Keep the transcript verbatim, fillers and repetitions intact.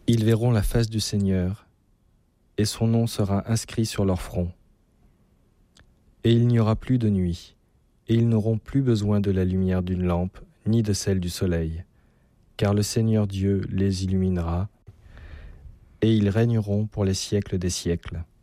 Ils verront la face du Seigneur, et son nom sera inscrit sur leur front. Et il n'y aura plus de nuit, et ils n'auront plus besoin de la lumière d'une lampe, ni de celle du soleil, car le Seigneur Dieu les illuminera, et ils régneront pour les siècles des siècles.